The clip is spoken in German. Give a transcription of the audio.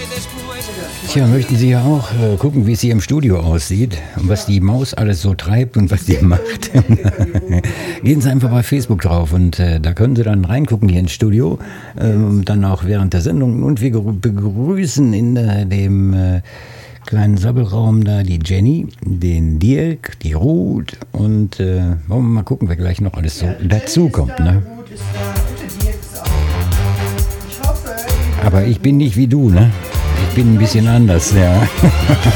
Tja, möchten Sie ja auch gucken, wie es hier im Studio aussieht und was die Maus alles so treibt und was die macht? Gehen Sie einfach bei Facebook drauf und da können Sie dann reingucken hier ins Studio, dann auch während der Sendung. Und wir begrüßen in dem kleinen Sabbelraum da die Jenny, den Dirk, die Ruth und wollen wir mal gucken, wer gleich noch alles so dazukommt. Ne? Aber ich bin nicht wie du, ne? Ich bin ein bisschen anders, ja.